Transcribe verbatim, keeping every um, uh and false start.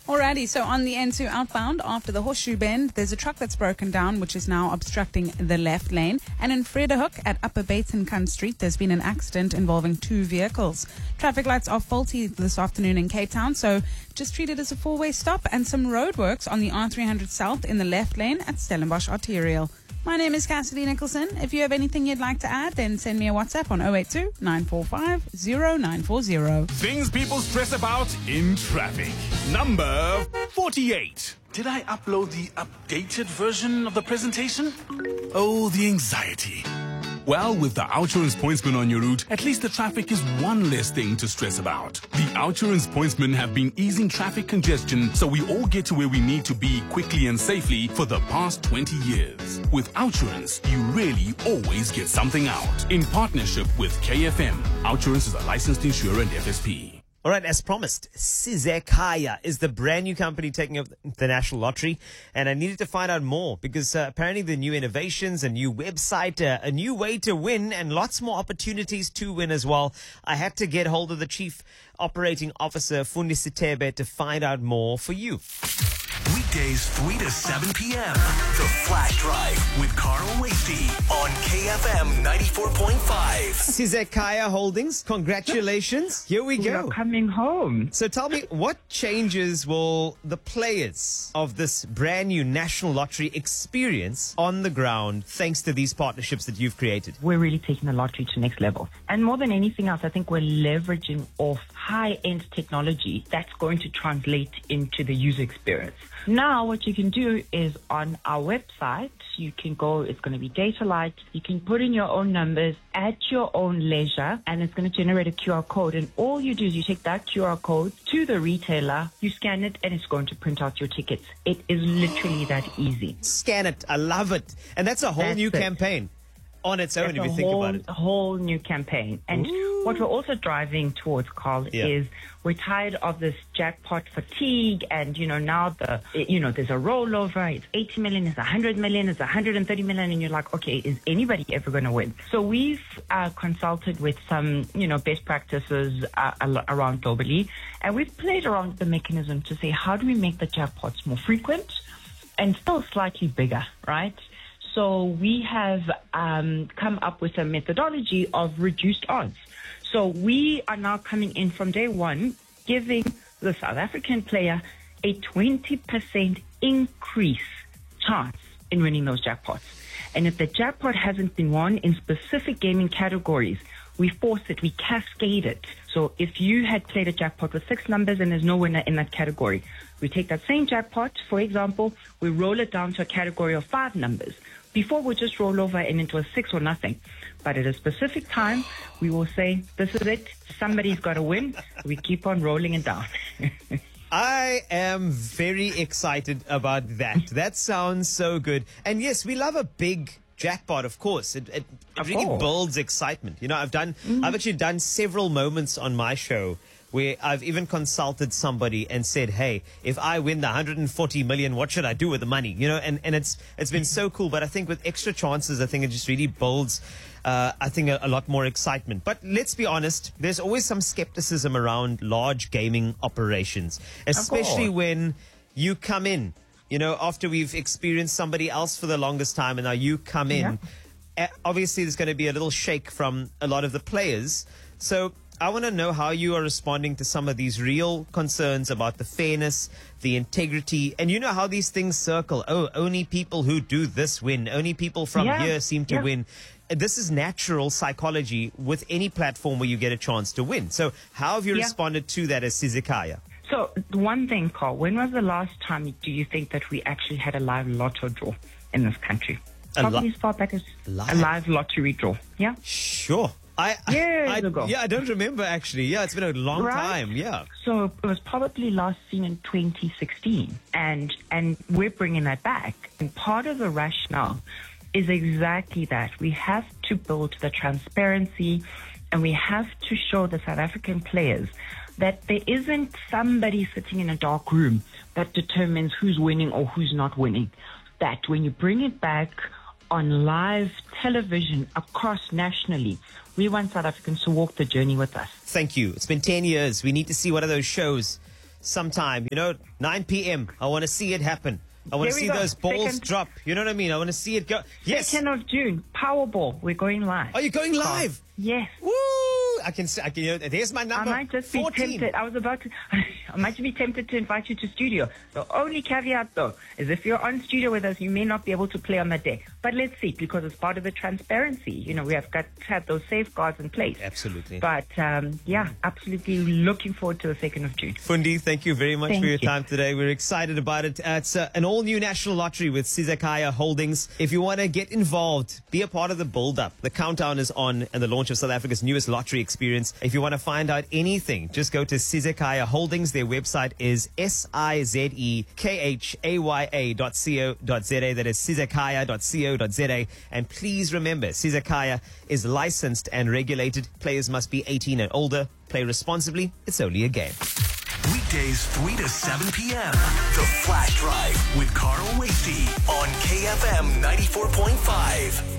Alrighty, so on the N two outbound after the Horseshoe Bend, there's a truck that's broken down, which is now obstructing the left lane. And in Vredehuk at Upper Batencamp Street, there's been an accident involving two vehicles. Traffic lights are faulty this afternoon in Cape Town, so just treat it as a four-way stop, and some roadworks on the R three hundred South in the left lane at Stellenbosch Arterial. My name is Cassidy Nicholson. If you have anything you'd like to add, then send me a WhatsApp on oh eight two, nine four five, oh nine four oh. Things people stress about in traffic. Number forty-eight. Did I upload the updated version of the presentation? Oh, the anxiety. Well, with the Outsurance Pointsman on your route, at least the traffic is one less thing to stress about. The Outsurance Pointsmen have been easing traffic congestion so we all get to where we need to be quickly and safely for the past twenty years. With Outsurance, you really always get something out. In partnership with K F M, Outsurance is a licensed insurer and F S P. All right, as promised, Sizekaya is the brand new company taking over the National Lottery, and I needed to find out more because uh, apparently the new innovations, a new website, uh, a new way to win, and lots more opportunities to win as well. I had to get hold of the Chief Operating Officer, Fundi Sitebe, to find out more for you. Weekdays three to seven p.m. The Flash Drive with Carl Wasty on K F M ninety-four point five. Sizekaya Holdings, congratulations. Here we go. You're coming home. So tell me, what changes will the players of this brand new National Lottery experience on the ground thanks to these partnerships that you've created? We're really taking the lottery to the next level. And more than anything else, I think we're leveraging off high-end technology that's going to translate into the user experience. Now, what you can do is on our website, you can go, it's going to be data light. You can put in your own numbers at your own leisure, and it's going to generate a Q R code. And all you do is you take that Q R code to the retailer, you scan it, and it's going to print out your tickets. It is literally that easy. Scan it. I love it. And that's a whole That's new it. campaign on its own, That's if you a think whole, about it. A whole new campaign. And Ooh. what we're also driving towards, Carl, Yeah. is we're tired of this jackpot fatigue. And, you know, now the, you know, there's a rollover. It's eighty million, it's one hundred million, it's one hundred thirty million. And you're like, okay, is anybody ever going to win? So we've uh, consulted with some, you know, best practices uh, al- around globally. And we've played around with the mechanism to say, how do we make the jackpots more frequent and still slightly bigger, right? So we have um, come up with a methodology of reduced odds. So we are now coming in from day one, giving the South African player a twenty percent increase chance in winning those jackpots. And if the jackpot hasn't been won in specific gaming categories, we force it, we cascade it. So if you had played a jackpot with six numbers and there's no winner in that category, we take that same jackpot, for example, we roll it down to a category of five numbers. Before, we'll just roll over and into a six or nothing. But at a specific time, we will say, this is it. Somebody's got to win. We keep on rolling it down. I am very excited about that. That sounds so good. And yes, we love a big jackpot, of course. It, it, it really course. builds excitement. You know, I've done, mm. I've actually done several moments on my show where I've even consulted somebody and said, hey, if I win the one hundred forty million, what should I do with the money? You know, and, and it's it's been so cool. But I think with extra chances, I think it just really builds, uh, I think, a, a lot more excitement. But let's be honest, there's always some skepticism around large gaming operations, especially when you come in, you know, after we've experienced somebody else for the longest time and now you come in. Yeah. Uh, obviously, there's going to be a little shake from a lot of the players. So I want to know how you are responding to some of these real concerns about the fairness, the integrity, and you know how these things circle. Oh, only people who do this win. Only people from yeah. here seem to yeah. win. This is natural psychology with any platform where you get a chance to win. So how have you yeah. responded to that as Sizekaya? So one thing, Carl, when was the last time do you think that we actually had a live lotto draw in this country? A Probably lo- as far back as live. a live lottery draw. Yeah? Sure. I, Years I, ago. Yeah, I don't remember actually. Yeah, it's been a long right? time. Yeah. So it was probably last seen in twenty sixteen, and and we're bringing that back. And part of the rationale is exactly that. We have to build the transparency, and we have to show the South African players that there isn't somebody sitting in a dark room that determines who's winning or who's not winning. That when you bring it back on live television across nationally, we want South Africans to walk the journey with us. Thank you. It's been ten years. We need to see what are those shows sometime. You know, nine p.m. I want to see it happen. I want to There we see go. those balls Second- drop. You know what I mean? I want to see it go. Yes. second of June, Powerball. We're going live. Are you going live? Yes. Woo! I can. I can. You know, there's my I number. might just be fourteen. tempted. I was about to. I might be tempted to invite you to studio. The only caveat, though, is if you're on studio with us, you may not be able to play on that day. But let's see, because it's part of the transparency. You know, we have got to have those safeguards in place. Absolutely. But um, yeah, absolutely looking forward to the second of June. Fundi, thank you very much Thank for your you. time today. We're excited about it. Uh, it's uh, an all-new national lottery with Sizakaya Holdings. If you want to get involved, be a part of the build-up. The countdown is on and the launch of South Africa's newest lottery experience. If you want to find out anything, just go to Sizakaya Holdings. Their website is S I Z E K H A Y A dot co dot za. That is sizakaya dot co dot za. And please remember, Sizakaya is licensed and regulated. Players must be eighteen and older. Play responsibly. It's only a game. Weekdays three to seven p.m. The Flash Drive with Carl Wasty on K F M ninety-four point five.